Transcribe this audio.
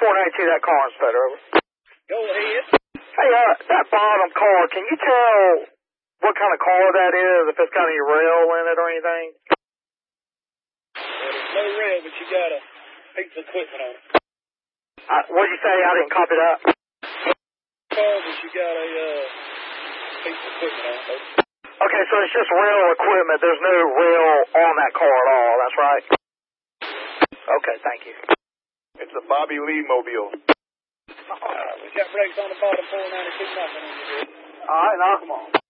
492, that car inspector, over. Go ahead. Hey, that bottom car, can you tell what kind of car that is, if it's got any rail in it or anything? There's no rail, but you got a piece of equipment on it. What'd you say? I didn't copy that. Car, but you got a piece of equipment on it. Okay, so it's just rail equipment. There's no rail on that car at all. That's right? Okay, thank you. It's a Bobby Lee mobile. We got brakes on the bottom, 492, nothing on the good. All right, knock them on.